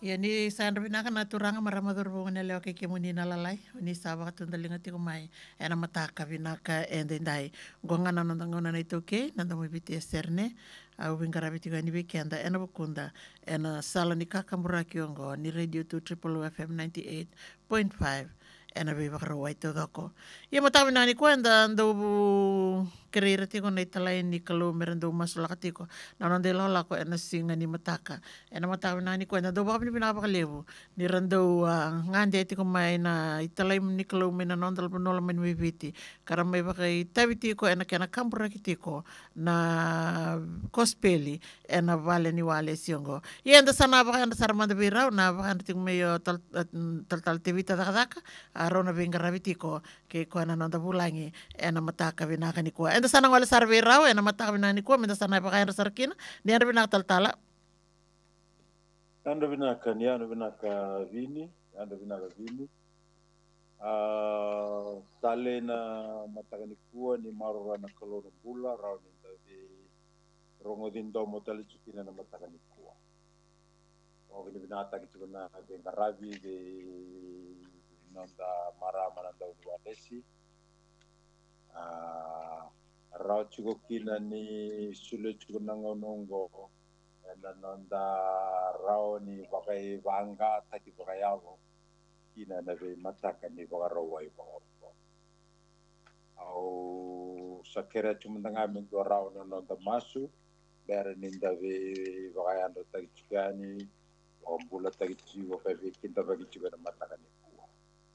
Ia ni sandra vinaka na turanga maramador vonga leo ke ke muni na lalai ni sawa katunda linga tiko mai ena mataka vinaka ende ndai gonga na nanda ngona na itoke nanda mo biti eserne au vingara biti gani weekenda ena bukunda ena sala ni kaka muraki ongo ni radio 2 triple FM 98.5 ena be bakara waito dako ia matawi na ni kwenda ndo kerira tiko na italai ni kalu merendo masulaka tiko na nanda lola ko ena singa ni mataka ena matawi na ni kwenda ndo baka ni pinaka levu ni rando ngande tiko mai na italai ni kalu mena nondal penola men wibiti karama baka tawi tiko ena kena kampura tiko na kospeli ena vale ni wale siongo ia enda sana baka enda saramanda birau na baka enda tiko meyo tal tevita daka arona vingara vitiko ke ko na nonda bulangi ena mataka vinaka ni ko enda sana ngole sarvirau ena mataka vinaka ni ko menda sana baka enda sarkina ni enda vinaka taltala anda vinaka ni anda vinaka vini tale na mataka ni kua ni marora na kaloro bula rau ni tavi rongo dindo mo tale chukina na mataka ni kua o vini vinata ki tukuna vengaravi de nonda marama nanda unuadesi rau chukokina ni sule chukuna ngonongo na nonda rau ni bakai vanga taki bakayavo kina na ve mataka ni bakarawai bakapo au sakera chumundanga mendo rau na nonda masu bere ninda ve bakayando taki chukani ombula taki chigo kavi kinta bagi chuga na mataka ni kuwa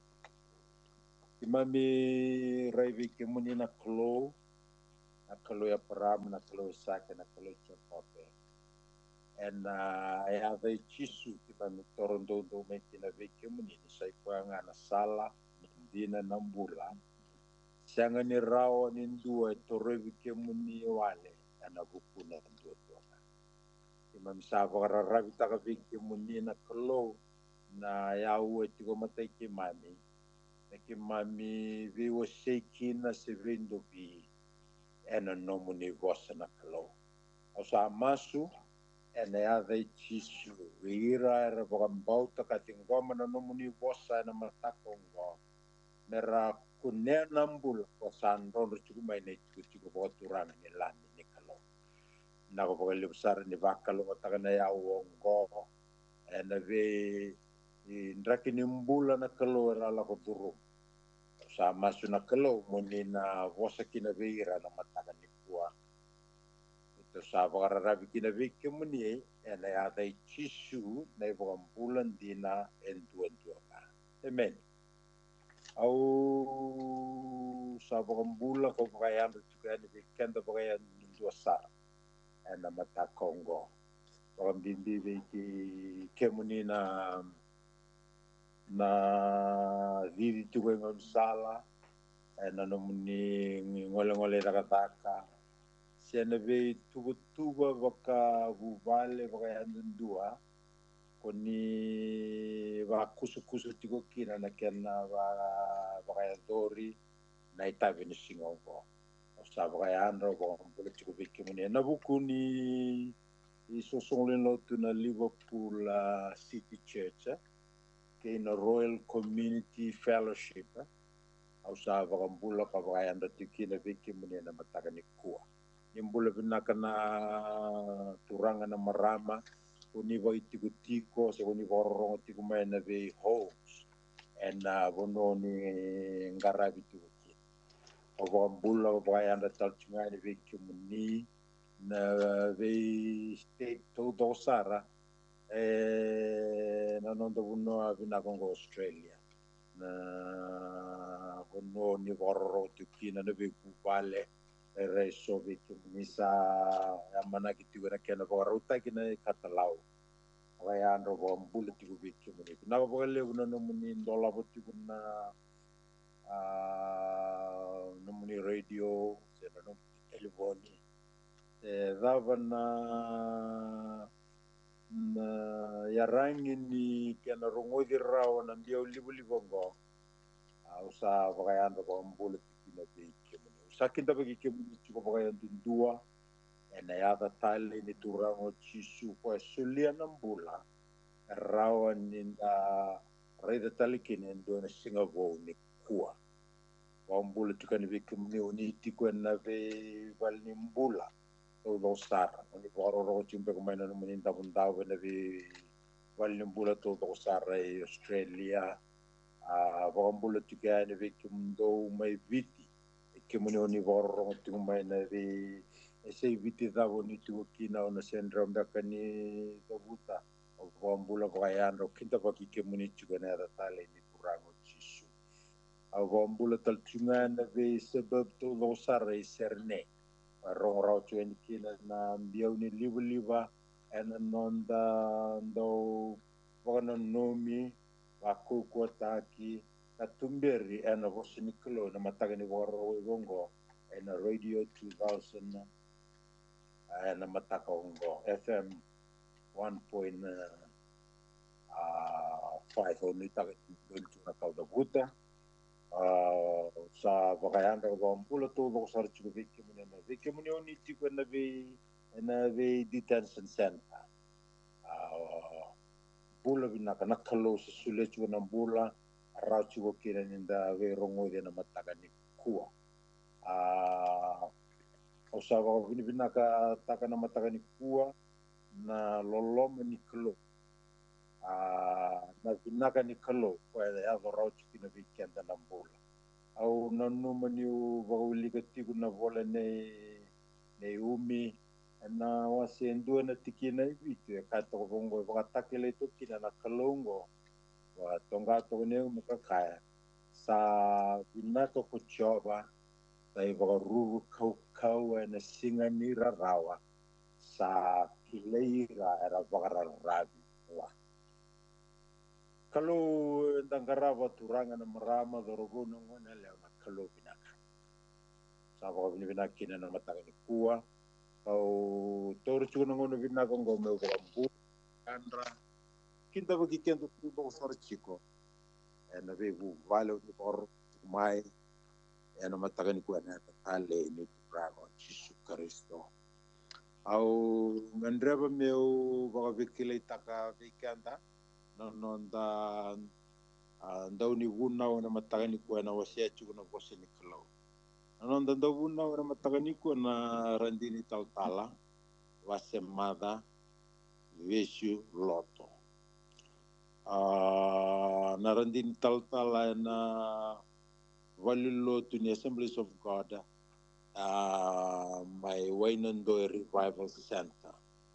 imami raivi kimuni na klo ya param na klo sake na klo chapote and I have a chisu kita mi torondo do me kina veke muni ni sai kwanga na sala ndina na mbula sanga ni rao ni ndua tore veke muni wale ana buku na ndua toka ima misava raravi taka veke muni na klo na ya ue tiko matai ke mami viwo seiki na se vindo vi ena nomuni vosa na klo osa masu ene ave chisu vira era bauta katingoma na nomuni vosa na matakongo mera kunia nambul ko sandon chuma ine chiku boturana ni lani ni kalo na ko bole besar ni bakalo takana ya wongo ene ve ndraki ni mbula na kalo era la ko duru sa masu na kalo moni na vosa kina vira na mataka ni kuwa ito sa bakararabi kina vike muni ena ya dai chisu na ibang bulan dina enduan ka amen au sa bakang bula ko bakayan juga ni vikenda bakayan dua sar ena mata kongo bakang bimbi viki kemuni na vivi juga ngom sala ena nomuni ngole rakataka siana ve tuba baka vuvale baka andua koni va kusu tiko kina na kena baka dori na itabe ni singongo sa baka andro baka bule tiko viki muni na buku ni isosonglen lotu na Liverpool City Church ke na Royal Community Fellowship au sa baka bula ka baka andro tiki na viki muni na mataka ni kuwa nimbula binaka na turanga na marama univa itiko se univa rorongo tiko mai na ve homes and bono ni ngarabi tiko ki o bula o vai anda tal tsunga ni ve kimuni na ve state to dosara na nondo bono binaka ngo Australia na bono ni rorongo tiko na ve kupale re sovi misa amana kitu na kena baruta kina katalau wa ya ndo bo mbulu tiku bitu muni na bo le una no muni ndola bo tiku na no muni radio se no telefoni dava na ya rangi ni kena rongodi rawa na ndio libu au sa ba ya ndo bo mbulu tiku na bitu sakinda bagi kemuni chuko baka dua ena ya da tale ni turango chisu kwa sulia na mbula rawa ninda raida talikin endo na Singapore ni kua. Wambula tukani vikimni uniti kwena ve valnimbula. Todo sara. Ni bororo chimpe kumaina no muninda bundawe na vi valnimbula todo sara e Australia. Wambula tukani vikimdo mai viti. Kimuni oni bororo tukumaina vi sei viti davo ni tukina ona syndrome dakani dobuta. Wambula vayano kinta paki kimuni tukana da tale ni kurango chisu. Wambula talchungana ve sebab todo sara e serne. Rong rau tueni kina na biau ni liva and nonda ndo wana nomi wako taki katumberi and vosiniklo na matagani waro gongo and radio 2000 and mataka ongo FM 1.5 oni taka tuna kauda buta sa vakayanga wambula todo sarchu vikimuni oni tipo na ve detention center bula vinaka nakalo sa sulechu na bula rachu kina ninda ve rongo de na mataka ni kua o sa vinaka taka na mataka ni kua na loloma ni kalo na vinaka ni kalo kwa ya rachu kina vikenda na bula au nanu maniu vaulika tiku na vola nei umi na wasendu na tikina ibitu ka to bongo vakatakele to kina na kalongo wa tonga to ne mukakaya sa vinaka ko choba sai varu kau na singani rawa sa kileira era vakararabi wa kalau dangarava turanga na marama dorogono ngona le na kalau binaka sa va binaka na mataka ni kua au torchu na ngono binaka ngome ko andra kinda bagi kendo tubo sarchiko na vevu vale ni por mai na mataka ni kua na tale ni prago Jesu Kristo au ngandreba meu va vikile taka vikanda nonda ndau ni vuna na matagani ko na wasia chu na bose ni klo nonda ndau vuna na matagani ko na randini tautala wasemada veshu loto na randini tautala na valilo to the Assemblies of God my Wainando Revival Center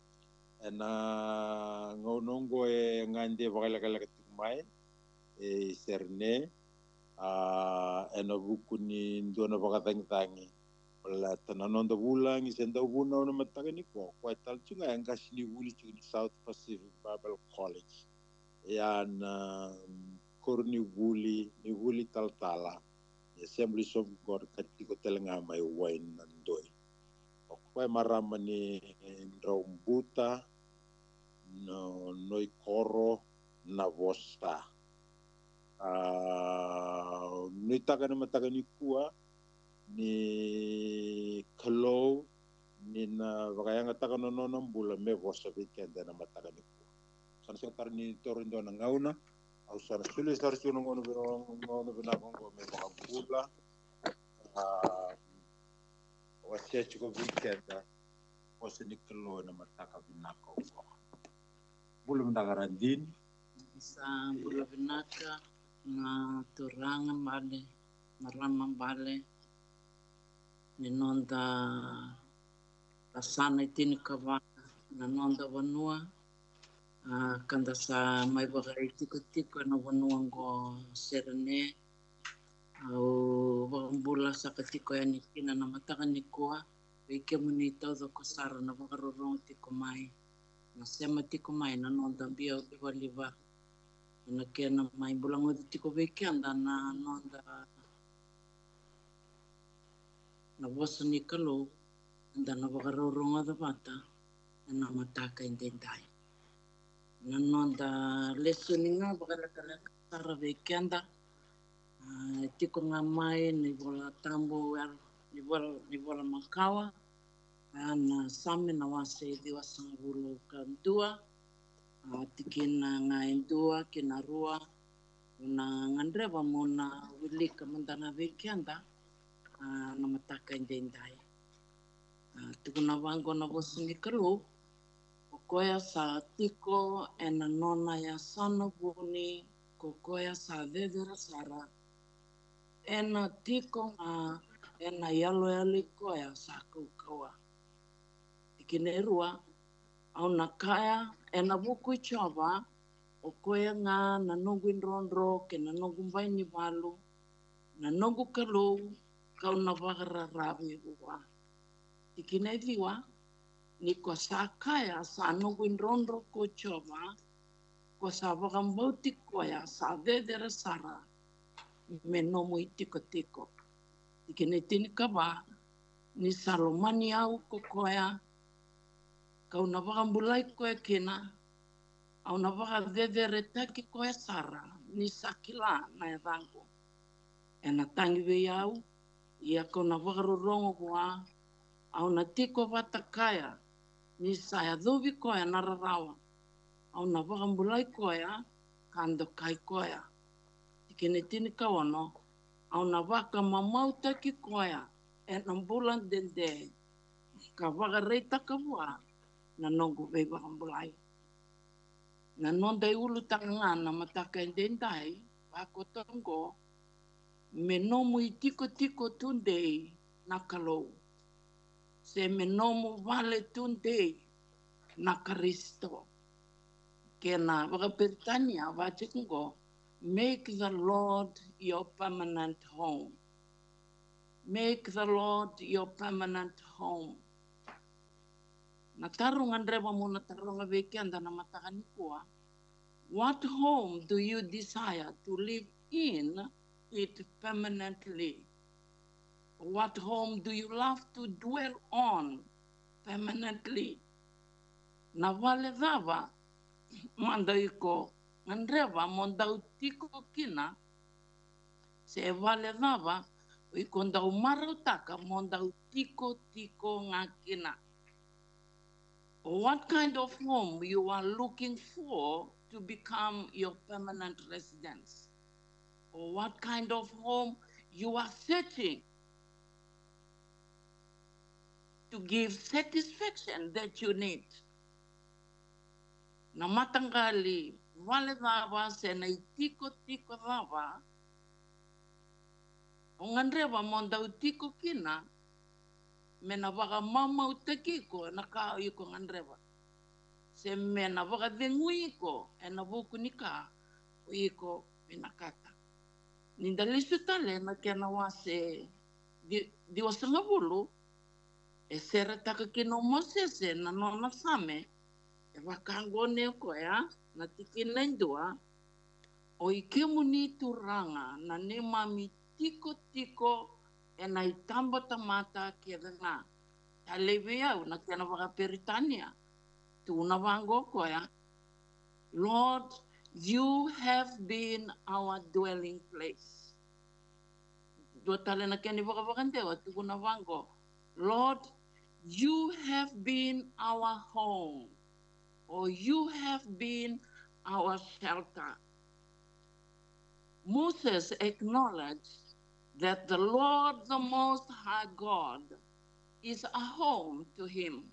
na ngonongo ngande bakala mai serne ena bukuni ndona bakatang-tangi wala tananondo bulang isenda buna na matagani ko kwa talchunga ngasini wuli chuni South Pacific Bible College yan korni wuli taltala Assemblies of God katiko telenga mai wain nandoi kwa marama ni rombuta no noi koro na vosta ni taka na mataka ni kua ni kalo ni na vakayanga taka no bula me vosta weekend na mataka ni kua sana sekitar ni torindo na ngauna au sana sulis harus ngono binakong me vakabula wasia chuko weekend vosta ni kalo na mataka binakong belum nagarandin sa bula binaka na turangan bale maramang bale ninonda kasana itini kawana nanonda vanua kanda sa mai bagai tiko na vanua ngo serene au bula sa katiko yani kina na mataka ni kua wike muni todo kosara na vakarorong tiko mai na sema tiko mai na nonda bia liva na kena mai bulango tiko weekend na nonda na vosa ni kalo na vakaroronga da bata na mataka indendai na nonda lesoninga bakala sara weekend tiko nga mai ni bola tambo ni bola makawa na same na wase di wasang bulu kantua tikina ngā endua, kina rua, una ngandrewa mona wilika mandana vekianda, na mataka indendai. Tukuna wango na wasungi kalu, o koia sa tiko e na nona ya sana buni, ko koia sa vevera sara, e na tiko e na yalo yali koia sa kaukaua. Tikina rua, au na kaya e na wuku I chava, o koia ngā na nongu inronro ke na nongu mbai ni walu, na nongu kalou, kau na wagara rawe ua. Tikina viwa, ni ko sa kaya sa nongu inronro ko chava, ko sa wakambauti koia sa vedera sara, me nomu I tiko tiko. Tikina tini kawa, ni salomani au ko koia, kau na wakambulai koia kina, au na waka vevere taki koe sara, ni sakila na e rango. E na tangiwe au, ia ko na wakarorongo kua, au na tiko watakaya, ni saya dhuvi koe na rarawa. Au na wakambulai koe, kando kai koe. Tikine tini kawono, au na waka mamau taki koe, e na mbulan dende, ka wakareita kawua, na nongu vei wakambulai. Na nondai ulu tanga na mataka indendai, wako tongo, me nomu I tiko tiko tundei na kalou. Se me nomu vale tundei na Karisto. Kena waka Britania wachikungo, make the Lord your permanent home. Make the Lord your permanent home. Na tarungan rewa muna tarunga weekenda na mataka nikua. What home do you desire to live in it permanently? What home do you love to dwell on permanently? Na wale dhava, mandaiko, ngandrewa mondau tiko kina, se wale dhava, ikondau marutaka mondau tiko tiko ngakina. What kind of home you are looking for to become your permanent residence? Or what kind of home you are searching to give satisfaction that you need? Na matangali, wale dhava se na tiko tiko dhava, o ngandrewa mondau tiko kina, me na waka mamau tekiko na kao iko ngandrewa. Se me na waka dengui iko, e na wuku ni ka, o iko me na kata. Ninda lisu tale na kia na wase di wasanga wulu, e sera taka kino Mosese na nona same, e wakango neo koea, na tiki naindua, o ikemu ni turanga na ne mami tiko tiko e na itamba tamata kia dana. Ta lewe au na kia na waka Peritania, tu na wango koea, Lord, you have been our dwelling place. Dua tale na kia ni waka wakandewa, tu na wango, Lord, you have been our home, or you have been our shelter. Moses acknowledged that the Lord, the Most High God, is a home to him.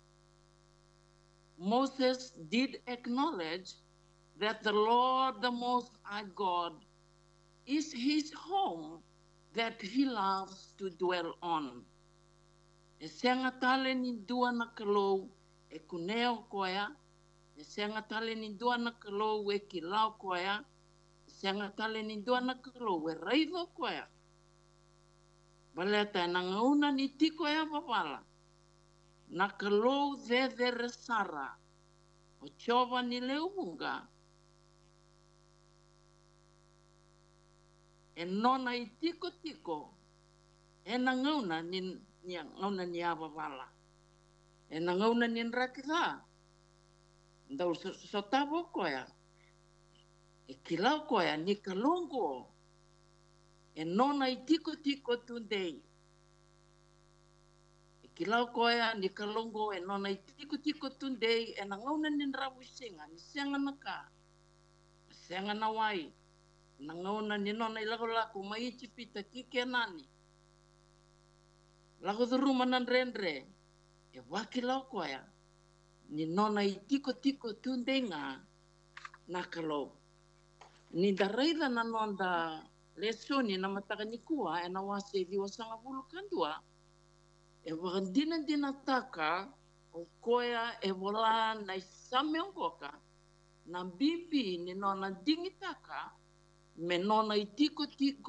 Moses did acknowledge that the Lord, the Most High God, is his home that he loves to dwell on. E senga tale ni dua na kalou e kuneo koea, e senga tale ni dua na kalou e kilau koea, e senga tale ni dua na kalou e raido koea. Baleta e na ngauna ni tiko e awawala, na kalou dhe resara, o chova ni leumunga, e nona I tiko tiko, e na ngauna ni awawala. E na ngauna ni nrakitha, ndau sotawo koea, e kilau koea ni kalongo, e nona I tiko tiko tundei. E kilau koea ni kalongo e nona I tiko tundei e na ngauna nin rawi singa ni senga na ka. Senga na wai. Na ngauna ni nona I lako mai pita kike nani. Lako dhuruma nan rendre. E wakilau koea. Ni nona I tiko tundei nga na kalau. Ni daraida na nonda lesoni na matakanikua e na wase di wasanga bulu kandua. E wakandina taka o koea e wala na isame ongoka na bibi ni nona dingi taka me nona I tiko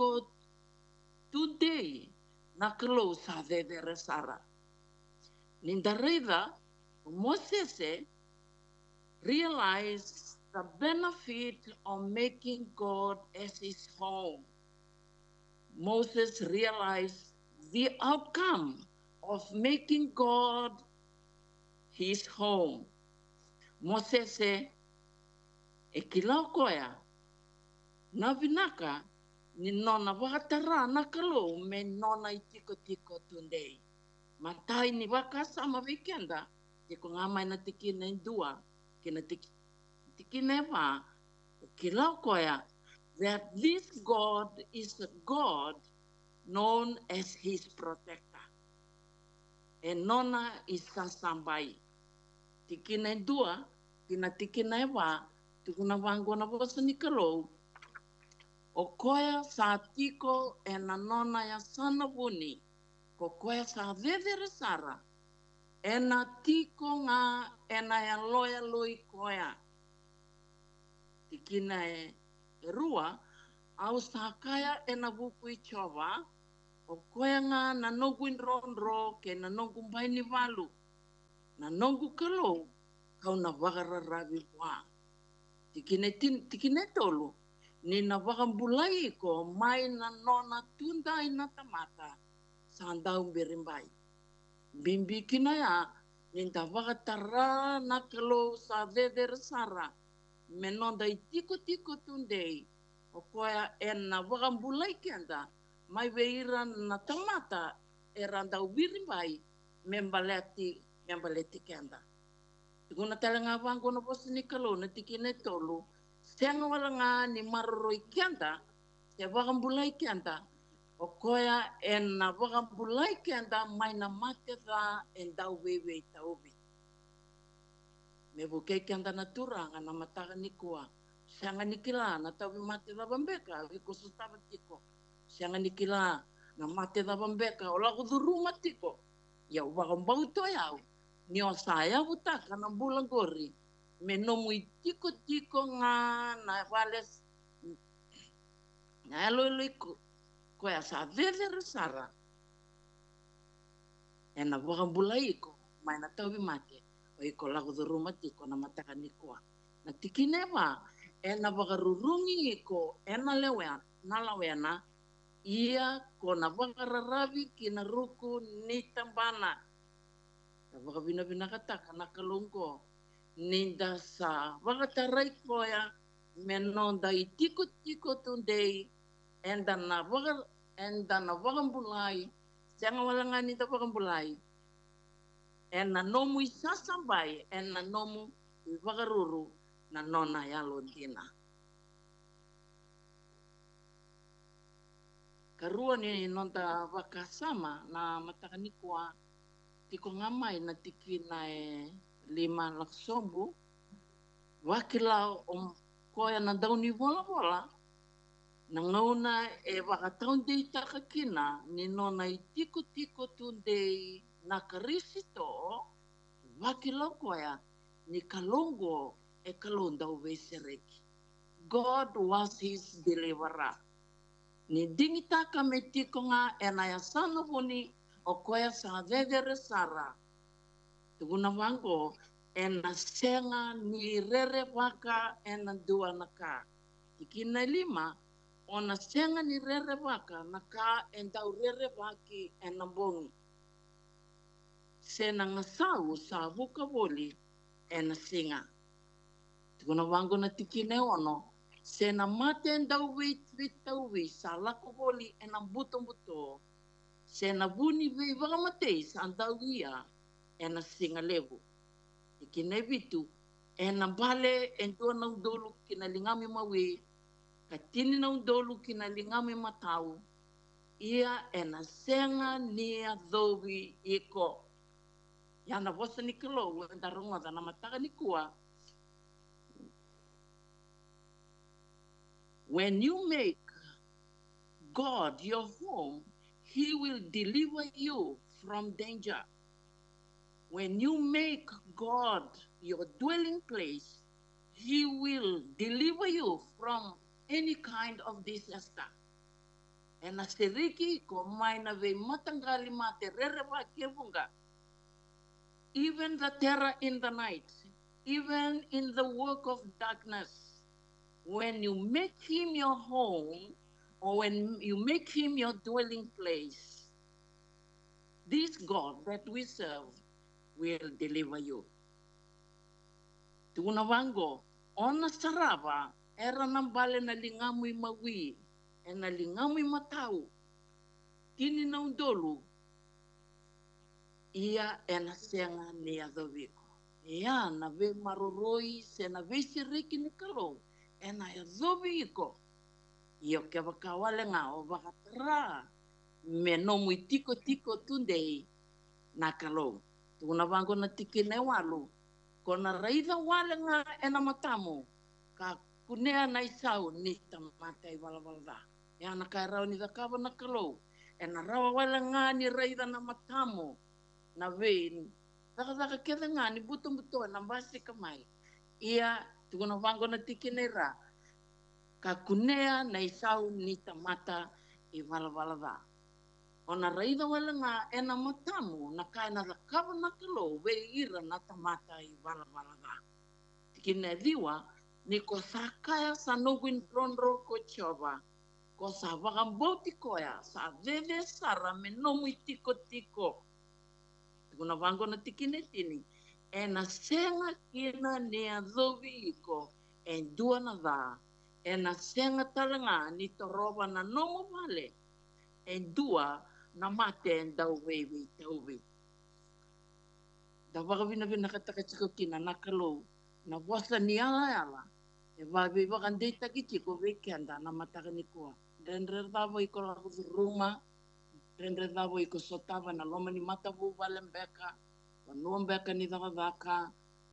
today na kalau sa de sara. Nindareida Moses realized the benefit of making God as his home. Moses realized the outcome of making God his home. Moses e kilau koea na vinaka ni nona wakatara na kalau me nona I tiko tundei. Matai ni waka sama weekenda tiko ngamai na tikina dua kina tikina wa kilau koea that this God is a God known as his protector. E nona isa sambai. Tikina dua, kina tikina wa, tukuna wango na bosa ni kalau, o koea sa tiko e na nona ya sana wuni, ko koea sa vedere sara, e na tiko nga e na ya loya lui koea. Tikina e rua, au sa kaya e na buku I chowa, o koea nga na noguin ronro ke na nogu mbaini walu. Na nogu kalau, kau na wagararawi wa. Tikine tolu, ni na wakambulai ko mai na nona tunda ina tamata, sandau berimbai. Bimbi kinaya, ni na wakatara na kalau sa vedere sara, menonda I tiko tundei, o koea e na wakambulai kenda, mai weira na tamata e randau birimbai membaleti kenda. Tukuna talenga wango na posi ni kalau na tikine tolu, senga walanga ni maroroi kenda, te wakambulai kenda, o koea e na wakambulai kenda mai na mate da e dau wewe taubi. Me bukei kenda na turanga na mataka ni kua, senga ni kila na taubi mate da bambeka, wiko sustava tiko. Sianga ni kila na mate da bambeka o lago duruma tiko. Ya wakambau to yau. Ni o saya utaka na bulan gori. Me nomu I tiko nga na wales. Na eloi ko ya sa vedere sara. E na wakambulai ko. Mai na taubi mate. O iko lago duruma tiko na mataka ni kua. Na tikinewa. E na wakarurungi ko. E na lawena. Ia ko na wakararawi ki na ruku ni tambana. Na wakabina kataka na kalungko. Ninda sa wakatarai koya menonda I tiko tundei enda na wakambulai. Sianga walanga ninda wakambulai. Ena nomu isasambai ena nomu I wakaruru na nona ya lontina. Karua ni nonta wakasama na matakanikua tiko ngamai na tikina e 5 laksombu wakilau koea na dauni bola na ngauna e wakataun dei takakina ni nona I tiko tundei na karisito wakilau koea ni kalongo e kalonda uwe sereki. God was his deliverer. Ni dingita kame tiko nga e na yasano honi o koea sa vedere sara. Tuguna wango e na senga ni rere waka e na dua na ka. Tikina 5 o na senga ni rere waka na ka e dau rere waki e na bongi. Sena ngasau sa wuka woli e na singa. Tuguna wango na tikine ono. Sena mate ndau wit tauwi sa lako woli e na buto. se na buni vei wakamatei sa andau ia e na singa levu. E ki ne vitu e na bale e tua na udolu ki na lingami mawe, ka tini na udolu ki na lingami matau, ia e na senga nia dhowi iko. Ia na vosa ni kilo, e na ronga na mataka ni kua. When you make God your home, He will deliver you from danger. When you make God your dwelling place, He will deliver you from any kind of disaster. E na seriki ko mai na vei matangali mate rerewa kevunga. Even the terror in the night, even in the work of darkness, when you make Him your home, or when you make Him your dwelling place, this God that we serve will deliver you. Tuna wango, ona sarava, era nambale na lingamu mawi, e na lingamu matau, kini na undolu, ia e na senga ni adoviko. Ia na ve maroroi, se na ve siriki ni kalo, e na adoviko. Io ke wakawale ngā o wakatara, me nomu i tiko tiko tundei na kalo. Tuna wango na tiki ne walu, ko na raida wale ngā e na matamu, ka kunea na isau ni tamata i walawala. E ana kai rau ni wakawa na kalo, e na rawa wale ngā ni raida na matamu, na vein, waka keda ngā ni buto na mbasi kamai. Ia, tuna wango na tiki ne ra, ka kunea na isau ni tamata i walawala. Ona raida wala ngā e na matamu na kai na rakawa na kalo we ira na tamata i walawala. Tiki ne liwa ni ko sakaya sa nogwin ronro ko chova. Ko sa wakamboti koya sa veve sara me nomu i tiko tiko. Tukuna wango na tiki ne tini. E na senga kina ni a dhovi iko e dua na dha. E na senga talanga ni toroba na nomu vale. E dua na mate en dau wewe tauwe. Da wakawina vina kataka chiko kina na kalo na wasa ni ala. E wawe wakandei taki chiko weekenda na mataka ni kua. Renre dhawo iko laku ruma. Renre dhawo iko sotawa na loma ni matawu walembeka. Wanuambeka ni dhaka.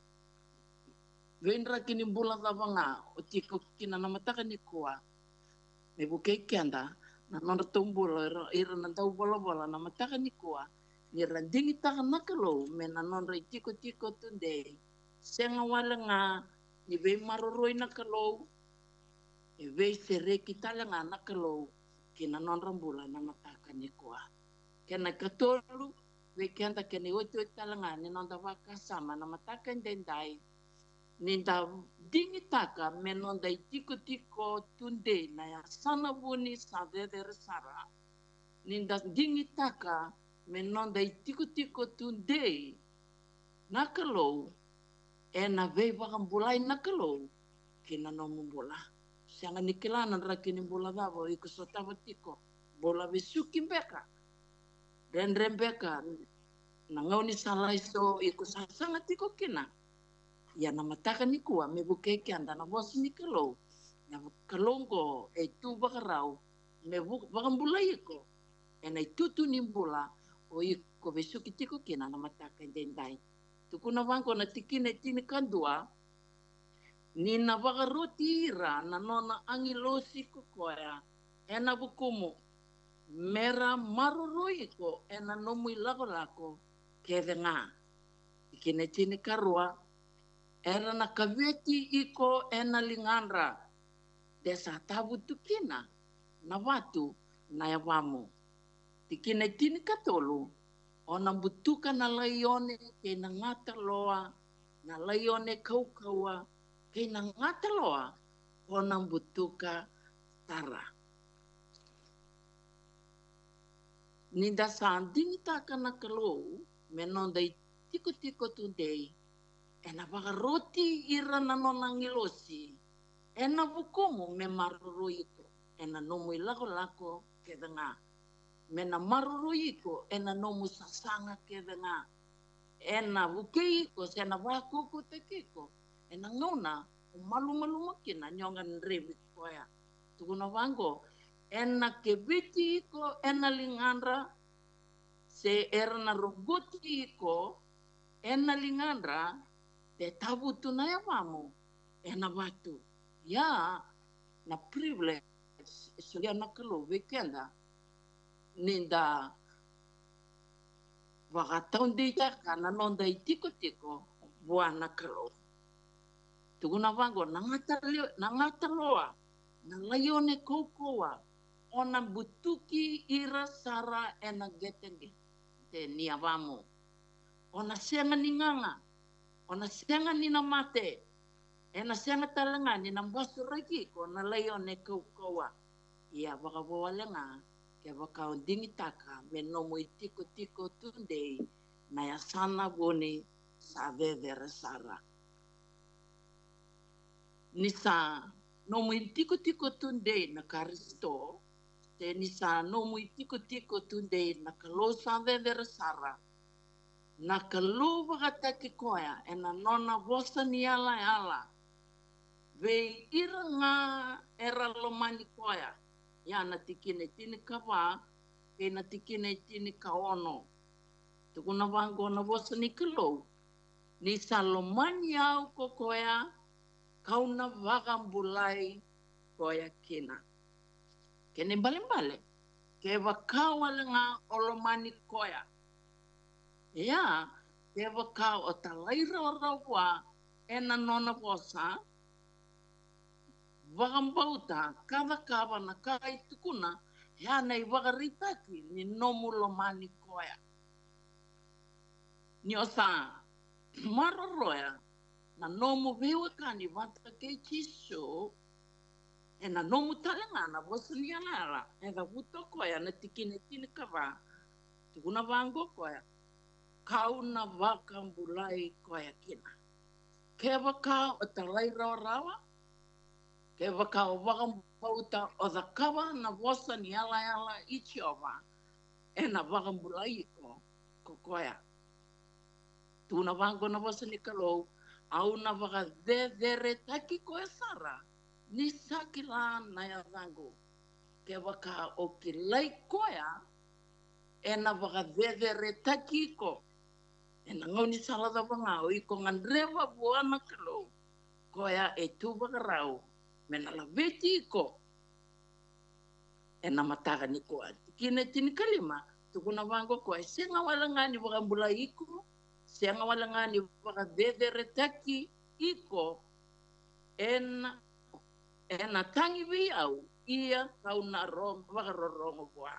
Venra kini mbula dhawa nga o chiko kina na mataka ni kua. Me buke kenda. Na nona tumbula ira na tau bola na mataka ni kua ni randingi taka nakalo me na nona i tiko tunde senga wala nga ni vei maroroi nakalo e vei sereki tala nga nakalo ki na nona rambula na mataka ni kua kena katolu vei kenta kena oito tala nga ni nona waka sama na mataka ndendai ni da dingi taka me nonda i tiko tunde na ya sana wuni sa vedere sara. Ni da dingi taka me nonda i tiko tunde na kalo e na vei wakambulai na kalo ki na nomu bola. Sianga ni kilana raki ni bola davo i kusotawa tiko. Bola vesuki mbeka. Renre mbeka na ngau ni salaiso i kusasanga tiko kina. Ia na mataka ni kua me buke anda na wasi ni kalo na kalongo e tu bakarau me wakambulai iko e na tutu ni mbula o iko vesuki tiko kina na mataka ndendai tukuna wango na tikine tini kandua ni na wakaroti ira na nona angilosi kukoya e na bukumu mera maruroi iko e na nomu lako keve nga tikine tini karua era na kaveti iko ena lingandra desa tabu tukina na watu na yawamu. Tikina tini katolu ona butuka na laione ke na ngata loa na laione kaukaua ke na ngata loa ona butuka tara. Ninda sandini taka na kalou menonda i tiko tudei ena wakaroti ira na nona ngilosi. Ena vukumu me maruru ito. Ena nomu lako ke denga. me na maruru iko e na nomu sasanga ke venga e na wuke iko se na wakuku te kiko e na ngona o malu makina nyonga nrevi koya tukuna wango e na kebiti iko e na lingandra se era na roboti iko e na lingandra te tabutu na ya vamo e na watu ya na privilege so ya na kalo weekenda ninda wakataun di taka na nonda itiko buana kalo tuguna wango nangataloa na layone kokoa ona butuki ira sara ena getenge te niavamo ona senga ninganga ona senga nina mate ena senga talanga nina mbasu raki ko na layone kokoa ia wakawalenga ke wakao dingi taka me nomo itiko tunde na ya sana bone sa vevere sara nisa nomo itiko tunde na karisto te nisa nomo itiko tunde na kalo sa vevere sara na kalo wakataki koya e na nona vosa ni ala ve ira nga era lomani koya ya na tikine tini kawa ke na tikine tini kaono tukuna wango na vosa ni kalo ni salomani au kokoya kauna wakambulai koya kina kene bale ke wakawale nga olomani koya ya ke wakaw o talaira rawa ena nona vosa wakambauta kawa na kai tukuna ya nei wakaritaki ni nomulo mani koya ni osa maroroya na nomu vewakani wanta ke chiso e na nomu talenga na vosa ni ala e da wuto koya na tikine tini kawa tukuna wango koya kauna wakambulai koya kina ke waka o talai rawa ke waka o wakambauta o da kawa na vosa ni ala ichi ova e na wakambulai ko koya tuna wango na vosa ni kalou au na waka vevere taki koe sara ni sakila na ya wango ke waka o kilai koya e na waka vevere taki ko e na ngau ni salada wanga o iko ngandrewa buana kalou koya e tu wakarau me na la veti ko e na mataka ni koa kine tini kalima tukuna wango koe senga walangani wakambula iko senga walangani waka vevere taki iko ena tangi vi au ia kauna rom wakarorongo bua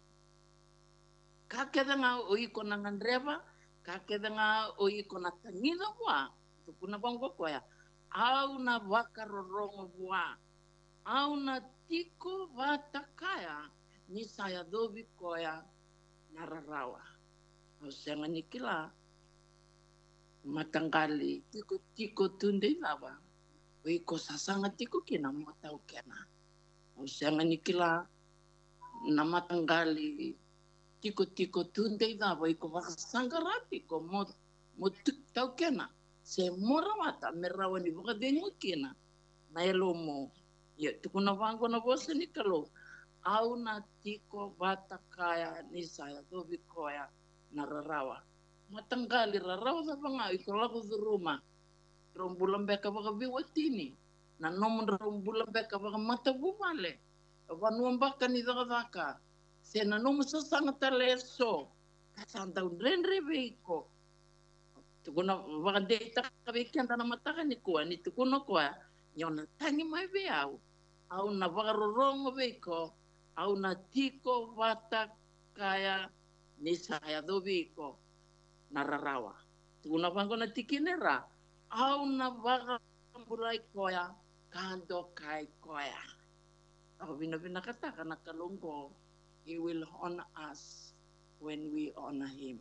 kakedanga o iko na ngandrewa kakedanga o iko na tangina bua tukuna wango koe au na wakarorongo bua au na tiko watakaya ni saya dobi koya na rarawa o senga nikila matanggali tiko tunde lava o iko sasanga tiko kina mo tau kena o senga nikila na matanggali tiko tunde lava iko wakasangarati ko mo tau kena se mora mata merawa ni wakadengu kina na elomo ya tukuna wango na vosa ni kalo au na tiko watakaya ni saya dobi koya na rarawa matanggali rarawa sa mga iko lago sa rumah rombulan beka baka biwatini na nomon rombulan beka baka mata bumale wanuan baka ni daka se na nomo sa sangata leso kasanta unrenre beiko tukuna baka data kabikian tanah mataka ni kuwa ni tukuna kuwa nyona tangi mai beau au na wakarorongo beiko au na tiko wata kaya ni saya dobiko na rarawa tukuna wango na tikinera au na wakambulai koya kando kai koya au bina kata kana kalungko he will honor us when we honor him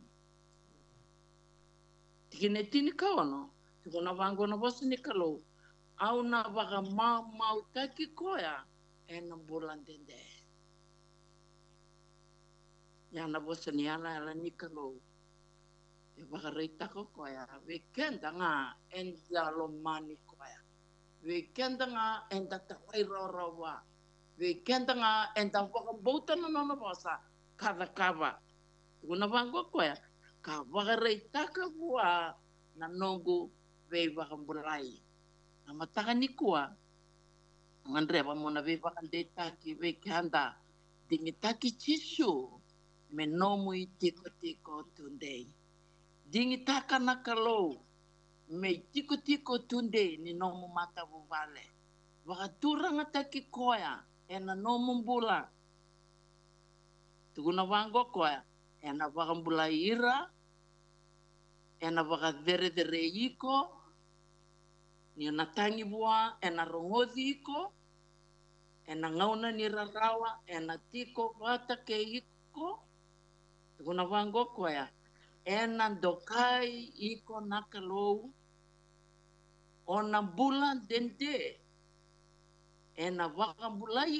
tikinetini kaono tukuna wango na bosi ni kalo au na waka mau taki koya e na bulan dende. Ya na bosa ni ala ni kalau. E wakareita ko koya. Weekend nga enda lo mani koya. Weekend nga enda tawai rorowa. Weekend nga enda wakabouta na nona bosa. Kada kava. Una vango koya. Ka wakareita ka bua na nongu vei wakambulai. Na mataka ni kua. Ngandre ba mo na vei wakandeta ki weekenda. Dingitaki chisu. Me nomu i tiko tunday. Dingi taka na kalau me tiko tunde ni nomu mata vuvale. Wakaturanga taki koya e na nomu bula. Tuguna wango koya e na wakambula ira e na wakadere iko ni na tangi bua e na rongozi iko e na ngauna ni rarawa e na tiko wata ke iko. Tuguna wango koya ena dokai iko nakalou ona bulan dende ena wakambulai